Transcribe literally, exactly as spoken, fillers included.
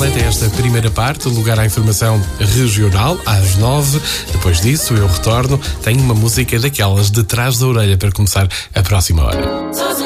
completa esta primeira parte, lugar à informação regional, às nove. Depois disso, eu retorno. Tenho uma música daquelas de trás da orelha para começar a próxima hora.